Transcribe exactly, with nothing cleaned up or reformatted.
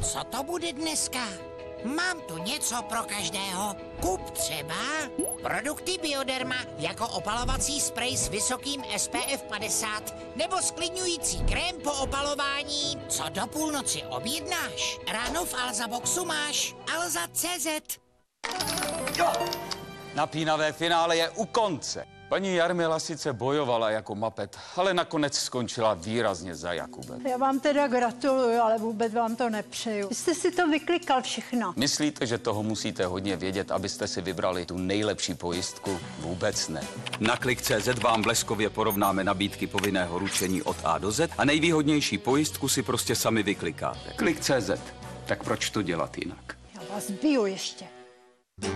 Co to bude dneska? Mám tu něco pro každého. Kup třeba produkty Bioderma jako opalovací sprej s vysokým S P F padesát nebo sklidňující krém po opalování. Co do půlnoci objednáš? Ráno v Alza Boxu máš Alza tečka cé zet. Napínavé finále je u konce. Paní Jarmila sice bojovala jako mapet, ale nakonec skončila výrazně za Jakubem. Já vám teda gratuluju, ale vůbec vám to nepřeju. Vy jste si to vyklikal všechno. Myslíte, že toho musíte hodně vědět, abyste si vybrali tu nejlepší pojistku? Vůbec ne. Na klik tečka cé zet vám bleskově porovnáme nabídky povinného ručení od A do Z a nejvýhodnější pojistku si prostě sami vyklikáte. klik tečka cé zet. Tak proč to dělat jinak? Já vás biju ještě.